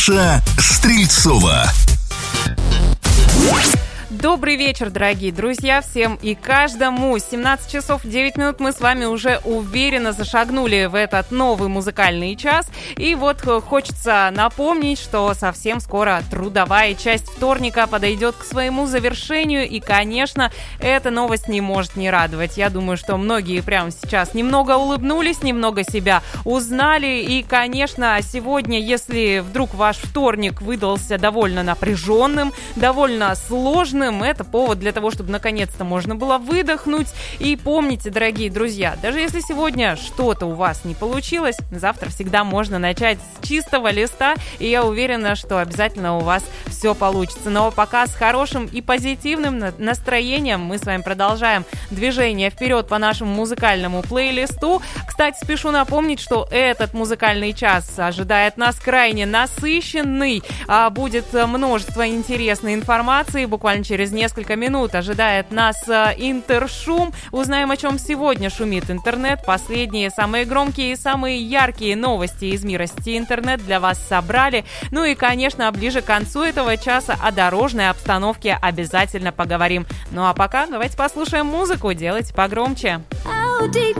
Стрельцова. Добрый вечер, дорогие друзья, всем и каждому. 17 часов 9 минут мы с вами уже уверенно зашагнули в этот новый музыкальный час. И вот хочется напомнить, что совсем скоро трудовая часть вторника подойдет к своему завершению. И, конечно, эта новость не может не радовать. Я думаю, что многие прямо сейчас немного улыбнулись, немного себя узнали. И, конечно, сегодня, если вдруг ваш вторник выдался довольно напряженным, довольно сложным, это повод для того, чтобы наконец-то можно было выдохнуть. И помните, дорогие друзья, даже если сегодня что-то у вас не получилось, завтра всегда можно начать с чистого листа, и я уверена, что обязательно у вас все получится. Но пока с хорошим и позитивным настроением мы с вами продолжаем движение вперед по нашему музыкальному плейлисту. Кстати, спешу напомнить, что этот музыкальный час ожидает нас крайне насыщенный, будет множество интересной информации. Буквально через несколько минут ожидает нас интершум. Узнаем, о чем сегодня шумит интернет. Последние, самые громкие и самые яркие новости из мира сети интернет для вас собрали. Ну и, конечно, ближе к концу этого часа о дорожной обстановке обязательно поговорим. Ну а пока давайте послушаем музыку. Делайте погромче. How deep